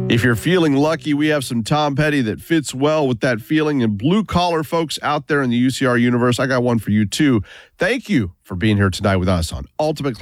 If you're feeling lucky, we have some Tom Petty that fits well with that feeling. And blue-collar folks out there in the UCR universe, I got one for you, too. Thank you for being here tonight with us on Ultimate